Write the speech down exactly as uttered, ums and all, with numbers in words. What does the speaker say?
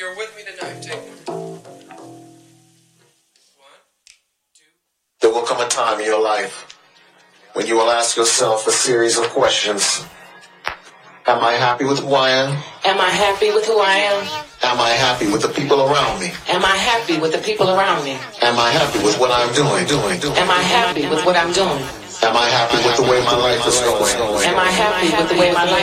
You're with me tonight. Take it. One, two. There will come a time in your life when you will ask yourself a series of questions. Am I happy with who I am? Am I happy with who I am? Am I happy with the people around me? Am I happy with the people around me? Am I happy with what I'm doing, doing, doing? Am I happy with what I'm doing? Am I happy with the way my life is going? Am I happy with the way my life